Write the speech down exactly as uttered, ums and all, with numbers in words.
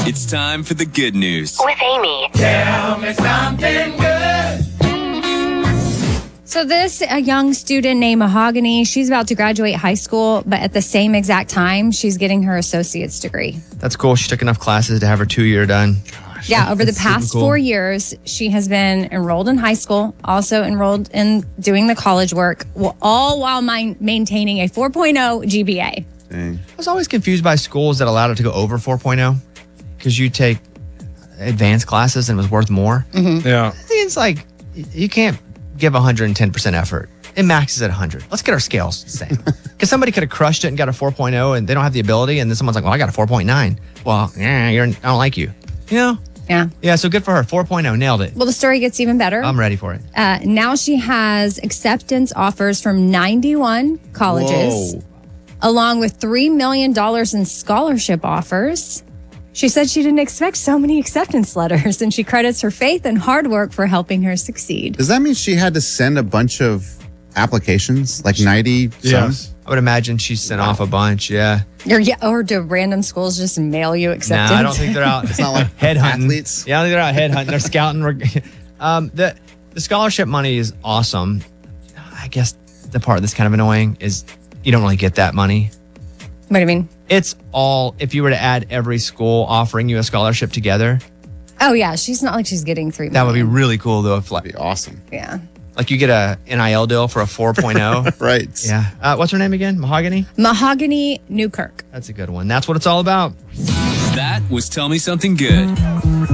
It's time for the good news. With Amy. Tell me something good. So this, a young student named Mahogany, she's about to graduate high school, but at the same exact time, she's getting her associate's degree. That's cool. She took enough classes to have her two-year done. Gosh, yeah, over the that's past cool. four years, she has been enrolled in high school, also enrolled in doing the college work, all while mi- maintaining a four point oh G P A. Dang. I was always confused by schools that allowed it to go over four point oh because you take advanced classes and it was worth more. Mm-hmm. Yeah. I think it's like, you can't give one hundred ten percent effort. It maxes at one hundred. Let's get our scales the same. Because somebody could have crushed it and got a four point oh and they don't have the ability, and then someone's like, well, I got a four point nine. Well, yeah, you're, I don't like you. You know? Yeah. Yeah, so good for her. four point oh, nailed it. Well, the story gets even better. I'm ready for it. Uh, now she has acceptance offers from ninety-one colleges, Whoa. along with three million dollars in scholarship offers. She said she didn't expect so many acceptance letters, and she credits her faith and hard work for helping her succeed. Does that mean she had to send a bunch of applications, like ninety some? Yes. I would imagine she sent off a bunch, yeah. Or, yeah, or do random schools just mail you acceptance? No, I don't think they're out. It's not like headhunting. athletes. Yeah, I don't think they're out headhunting. They're scouting. um, the the scholarship money is awesome. I guess the part that's kind of annoying is you don't really get that money. What do you mean? It's all, if you were to add every school offering you a scholarship together, Oh, yeah. She's not like she's getting three that would be million. really cool though. If like, That'd be awesome. Yeah. like you get a N I L deal for a four point oh. Right. Yeah. Uh, what's her name again? Mahogany? Mahogany Newkirk. That's a good one. That's what it's all about. That was Tell Me Something Good.